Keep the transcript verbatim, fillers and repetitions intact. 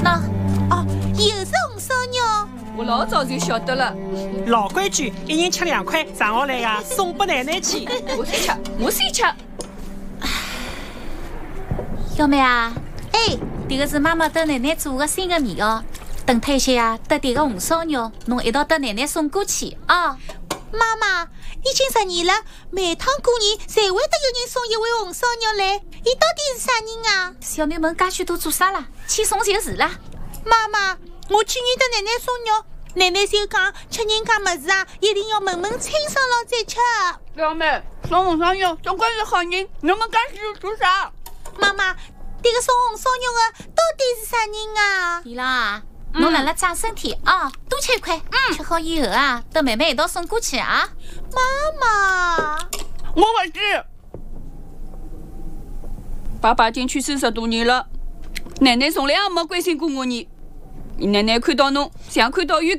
那哦，又是红烧肉。 我老早就晓得了。 老规矩，一人吃两块，剩下来啊送拨奶奶去。 我先吃，我先吃。 小妹啊， 哎， 这个是妈妈和奶奶做的新的面哦。等退歇啊，得这个红烧肉，侬一道和奶奶送过去啊。 妈妈，已经十年了，每趟过年才会得有人送一碗红烧肉来。伊到底是啥人啊？ 小囡们介许多做啥啦？去送就是啦。 妈妈，我去年得奶奶送肉，奶奶就讲吃人家么子啊，一定要问问清爽了再吃。 表妹，送红烧肉总归是好人，侬们介许多做啥？ 妈妈，这个送红烧肉的到底是啥人啊？ 对啦，侬辣辣长身体啊，多吃一块。嗯，吃好以后啊，等妹妹一道送过去啊。 妈妈， 我不去。爸爸已经去世十多年了，奶奶从来也没关心过我呢。奶奶看到侬，像看到鱼。